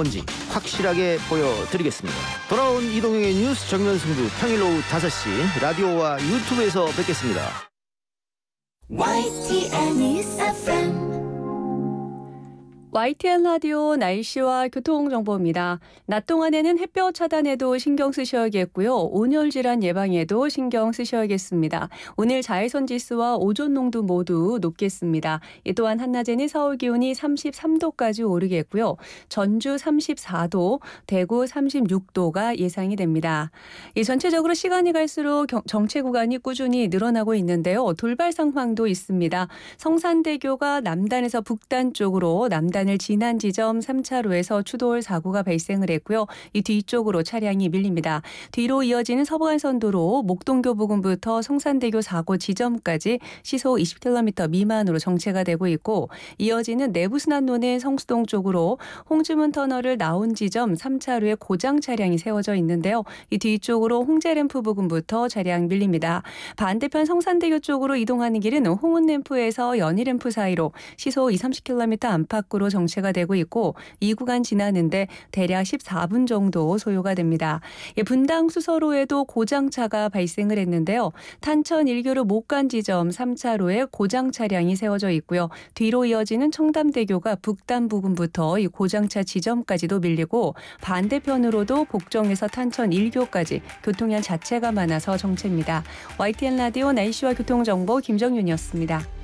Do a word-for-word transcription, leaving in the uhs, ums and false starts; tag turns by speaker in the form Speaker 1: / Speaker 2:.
Speaker 1: 뭔지 확실하게 보여드리겠습니다. 돌아온 이동형의 뉴스 정면 승부 평일 오후 다섯 시 라디오와 유튜브에서 뵙겠습니다.
Speaker 2: 와이티엔 News 에프엠
Speaker 3: 와이티엔 라디오 날씨와 교통정보입니다. 낮 동안에는 햇볕 차단에도 신경 쓰셔야겠고요. 온열 질환 예방에도 신경 쓰셔야겠습니다. 오늘 자외선 지수와 오존 농도 모두 높겠습니다. 이 또한 한낮에는 서울 기온이 삼십삼 도까지 오르겠고요. 전주 삼십사 도, 대구 삼십육 도가 예상이 됩니다. 이 전체적으로 시간이 갈수록 정체 구간이 꾸준히 늘어나고 있는데요. 돌발 상황도 있습니다. 성산대교가 남단에서 북단 쪽으로 남단 을 지난 지점 삼 차로에서 추돌 사고가 발생을 했고요. 이 뒤쪽으로 차량이 밀립니다. 뒤로 이어지는 서부간선도로 목동교 부근부터 성산대교 사고 지점까지 시속 이십 킬로미터 미만으로 정체가 되고 있고 이어지는 내부순환로는 성수동 쪽으로 홍주문 터널을 나온 지점 삼 차로에 고장 차량이 세워져 있는데요. 이 뒤쪽으로 홍제램프 부근부터 차량 밀립니다. 반대편 성산대교 쪽으로 이동하는 길은 홍은램프에서 연희램프 사이로 시속 이십, 삼십 킬로미터 안팎으로 정체가 되고 있고 이 구간 지나는데 대략 십사 분 정도 소요가 됩니다. 분당 수서로에도 고장차가 발생을 했는데요. 탄천 일 교로 목간 지점 삼 차로에 고장 차량이 세워져 있고요. 뒤로 이어지는 청담대교가 북단 부근부터 이 고장차 지점까지도 밀리고 반대편으로도 복정에서 탄천 일 교까지 교통량 자체가 많아서 정체입니다. 와이티엔 라디오 날씨와 교통정보 김정윤이었습니다.